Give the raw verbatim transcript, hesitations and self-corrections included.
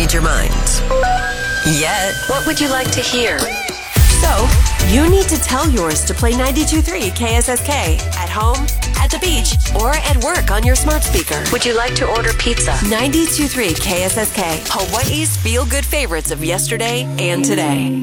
read your mind. Yet. What would you like to hear? So, you need to tell yours to play ninety-two point three K S S K at home, at the beach, or at work on your smart speaker. Would you like to order pizza? ninety-two point three K S S K, Hawaii's feel-good favorites of yesterday and today.